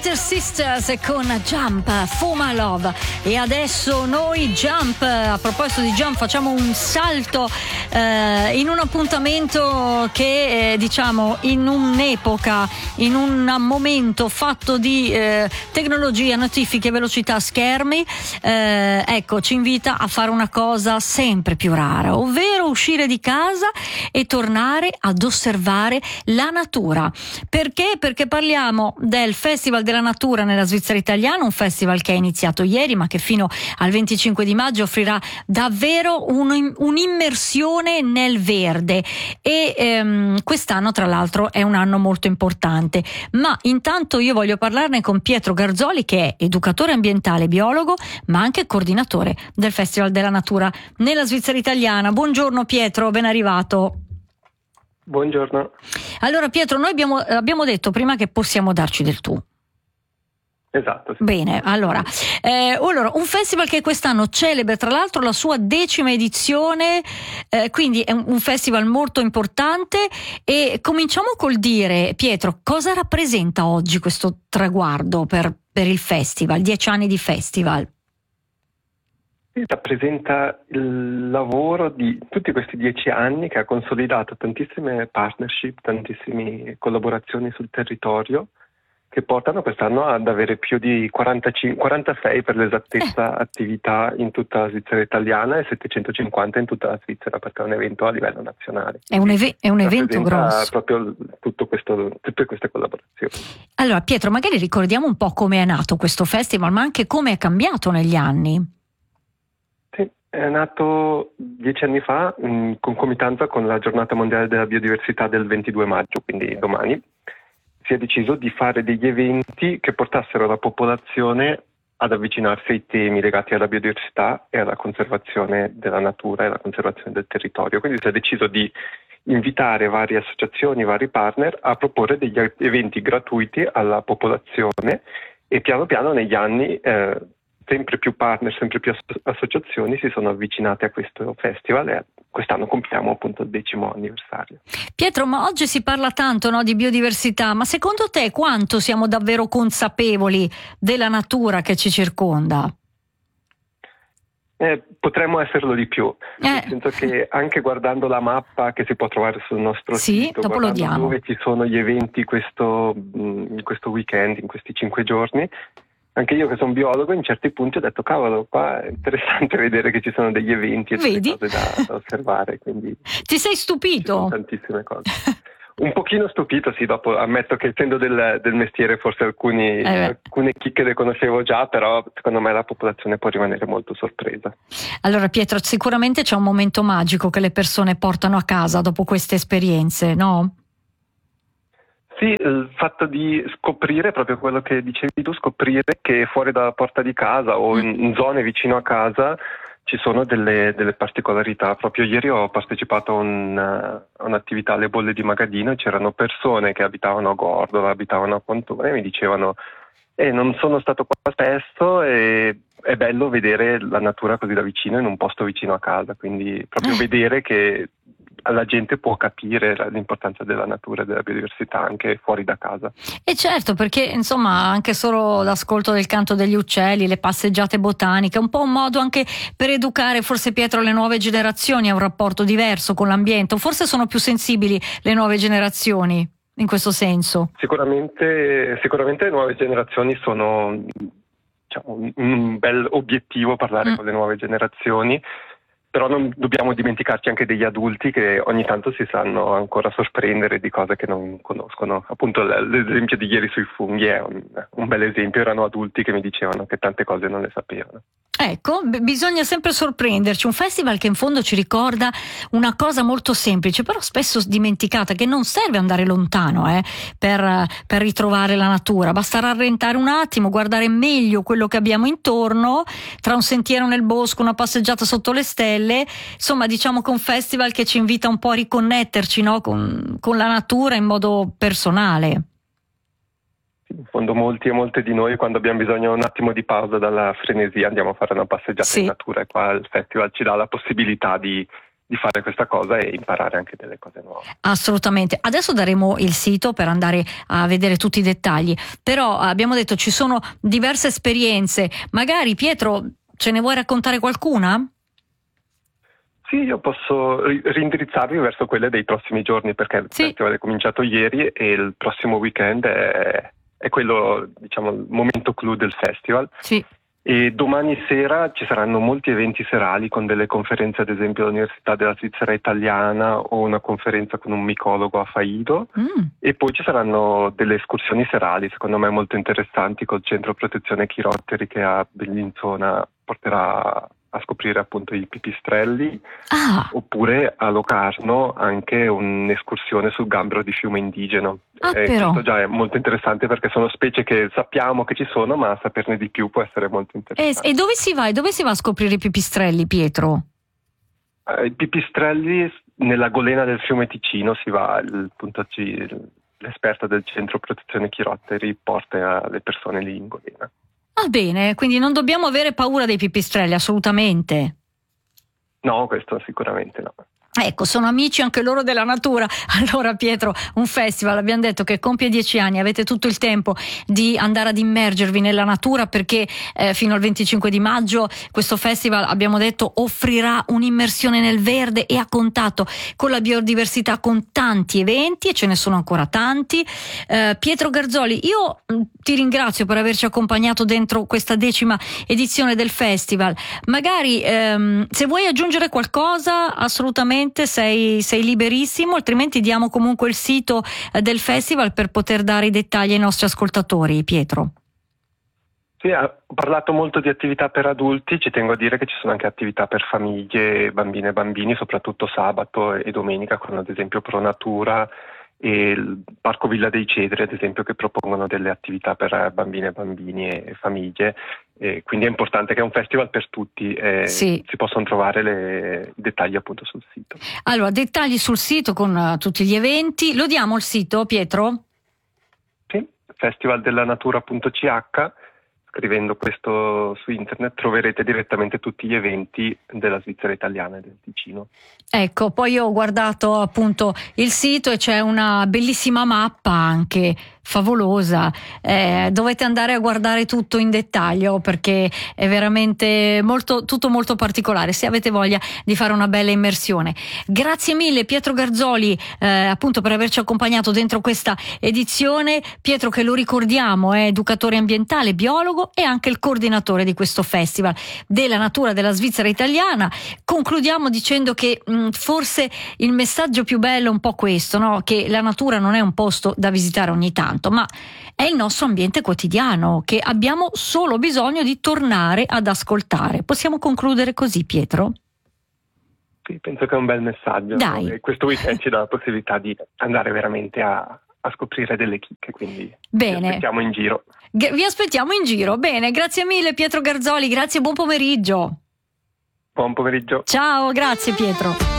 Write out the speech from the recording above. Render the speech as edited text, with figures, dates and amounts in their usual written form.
Little Sisters con Jump, For My Love. E adesso noi Jump, a proposito di Jump, facciamo un salto in un appuntamento che diciamo in un'epoca, in un momento fatto di tecnologia, notifiche, velocità, schermi, ecco, ci invita a fare una cosa sempre più rara, ovvero uscire di casa e tornare ad osservare la natura. Perché? Perché parliamo del Festival della Natura nella Svizzera italiana, un festival che è iniziato ieri ma che fino al 25 di maggio offrirà davvero un'immersione nel verde e quest'anno tra l'altro è un anno molto importante. Ma intanto io voglio parlarne con Pietro Garzoli, che è educatore ambientale, biologo ma anche coordinatore del Festival della Natura nella Svizzera italiana. Buongiorno Pietro, ben arrivato. Buongiorno. Allora Pietro, noi abbiamo detto prima che possiamo darci del tu. Esatto. Sì. Bene, allora, un festival che quest'anno celebra tra l'altro la sua 10ª edizione, quindi è un festival molto importante. E cominciamo col dire, Pietro, cosa rappresenta oggi questo traguardo per il festival, 10 anni di festival? Rappresenta il lavoro di tutti questi 10 anni che ha consolidato tantissime partnership, tantissime collaborazioni sul territorio, che portano quest'anno ad avere più di 46 per l'esattezza attività in tutta la Svizzera italiana e 750 in tutta la Svizzera, perché è un evento a livello nazionale. È un evento grosso. Proprio tutte queste collaborazioni. Allora Pietro, magari ricordiamo un po' come è nato questo festival, ma anche come è cambiato negli anni. Sì, è nato 10 anni fa in concomitanza con la Giornata Mondiale della Biodiversità del 22 maggio, quindi domani. Si è deciso di fare degli eventi che portassero la popolazione ad avvicinarsi ai temi legati alla biodiversità e alla conservazione della natura e alla conservazione del territorio. Quindi si è deciso di invitare varie associazioni, vari partner a proporre degli eventi gratuiti alla popolazione e piano piano negli anni sempre più partner, sempre più associazioni si sono avvicinate a questo festival e quest'anno compiamo appunto il 10° anniversario. Pietro, ma oggi si parla tanto, no, di biodiversità, ma secondo te quanto siamo davvero consapevoli della natura che ci circonda? Potremmo esserlo di più, nel senso che anche guardando la mappa che si può trovare sul nostro sito, dopo lo diamo, dove ci sono gli eventi questo weekend, in questi 5 giorni, anche io che sono biologo in certi punti ho detto cavolo, qua è interessante vedere che ci sono degli eventi e delle cose da osservare, quindi ti sei stupito? Tantissime cose. Un pochino stupito, sì, dopo ammetto che essendo del mestiere forse alcune chicche le conoscevo già, però secondo me la popolazione può rimanere molto sorpresa. Allora Pietro, sicuramente c'è un momento magico che le persone portano a casa dopo queste esperienze, no? Sì, il fatto di scoprire proprio quello che dicevi tu, scoprire che fuori dalla porta di casa o in zone vicino a casa ci sono delle particolarità. Proprio ieri ho partecipato a un'attività alle Bolle di Magadino e c'erano persone che abitavano a Gordola, abitavano a Pontone e mi dicevano non sono stato qua spesso e è bello vedere la natura così da vicino in un posto vicino a casa, quindi proprio vedere che la gente può capire l'importanza della natura e della biodiversità anche fuori da casa. E certo, perché insomma anche solo l'ascolto del canto degli uccelli, le passeggiate botaniche, un po' un modo anche per educare forse Pietro le nuove generazioni a un rapporto diverso con l'ambiente, o forse sono più sensibili le nuove generazioni in questo senso? Sicuramente le nuove generazioni sono, diciamo, un bel obiettivo parlare con le nuove generazioni. Però non dobbiamo dimenticarci anche degli adulti che ogni tanto si sanno ancora sorprendere di cose che non conoscono. Appunto l'esempio di ieri sui funghi è un bel esempio, erano adulti che mi dicevano che tante cose non le sapevano. Ecco, bisogna sempre sorprenderci, un festival che in fondo ci ricorda una cosa molto semplice, però spesso dimenticata, che non serve andare lontano per ritrovare la natura, basta rallentare un attimo, guardare meglio quello che abbiamo intorno, tra un sentiero nel bosco, una passeggiata sotto le stelle, insomma diciamo che è un festival che ci invita un po' a riconnetterci, no? con la natura in modo personale. In fondo molti e molte di noi quando abbiamo bisogno un attimo di pausa dalla frenesia andiamo a fare una passeggiata in natura e qua il festival ci dà la possibilità di di fare questa cosa e imparare anche delle cose nuove. Assolutamente. Adesso daremo il sito per andare a vedere tutti i dettagli, però abbiamo detto ci sono diverse esperienze. Magari Pietro, ce ne vuoi raccontare qualcuna? Sì, io posso rindirizzarvi verso quelle dei prossimi giorni, perché il festival è cominciato ieri e il prossimo weekend è quello, diciamo, il momento clou del festival. Sì. E domani sera ci saranno molti eventi serali con delle conferenze, ad esempio all'Università della Svizzera Italiana o una conferenza con un micologo a Faido, e poi ci saranno delle escursioni serali, secondo me molto interessanti, col centro protezione chirotteri che a Bellinzona porterà a scoprire appunto i pipistrelli, oppure a Locarno anche un'escursione sul gambero di fiume indigeno. Questo già è molto interessante perché sono specie che sappiamo che ci sono, ma saperne di più può essere molto interessante. E dove si va? Dove si va a scoprire i pipistrelli, Pietro? I pipistrelli nella golena del fiume Ticino si va, l'esperta del centro protezione chirotteri porta le persone lì in golena. Ah, bene, quindi non dobbiamo avere paura dei pipistrelli, assolutamente. No, questo sicuramente no. Ecco, sono amici anche loro della natura. Allora Pietro, un festival, abbiamo detto che compie 10 anni, avete tutto il tempo di andare ad immergervi nella natura, perché fino al 25 di maggio questo festival, abbiamo detto, offrirà un'immersione nel verde e a contatto con la biodiversità, con tanti eventi, e ce ne sono ancora tanti. Pietro Garzoli, io ti ringrazio per averci accompagnato dentro questa 10ª edizione del festival. Magari se vuoi aggiungere qualcosa, assolutamente sei liberissimo, altrimenti diamo comunque il sito del festival per poter dare i dettagli ai nostri ascoltatori. Pietro. Sì, ho parlato molto di attività per adulti, ci tengo a dire che ci sono anche attività per famiglie, bambine e bambini, soprattutto sabato e domenica, con ad esempio Pro Natura e il Parco Villa dei Cedri, ad esempio, che propongono delle attività per bambine, bambini e famiglie. E quindi è importante che è un festival per tutti, si possono trovare i dettagli appunto sul sito. Allora, dettagli sul sito con tutti gli eventi. Lo diamo il sito, Pietro? Sì, festivaldelanatura.ch. Scrivendo questo su internet troverete direttamente tutti gli eventi della Svizzera Italiana e del Ticino. Ecco, poi io ho guardato appunto il sito e c'è una bellissima mappa anche favolosa, dovete andare a guardare tutto in dettaglio perché è veramente tutto molto particolare, se avete voglia di fare una bella immersione. Grazie mille Pietro Garzoli appunto per averci accompagnato dentro questa edizione. Pietro, che lo ricordiamo, è educatore ambientale, biologo e anche il coordinatore di questo festival della natura della Svizzera Italiana. Concludiamo dicendo che forse il messaggio più bello è un po' questo, no? Che la natura non è un posto da visitare ogni tanto, ma è il nostro ambiente quotidiano che abbiamo solo bisogno di tornare ad ascoltare. Possiamo concludere così, Pietro? Sì, penso che è un bel messaggio. Dai. E questo weekend ci dà la possibilità di andare veramente a scoprire delle chicche, quindi bene. Vi aspettiamo in giro. Vi aspettiamo in giro. Bene, grazie mille Pietro Garzoli, grazie, buon pomeriggio. Buon pomeriggio. Ciao, grazie Pietro.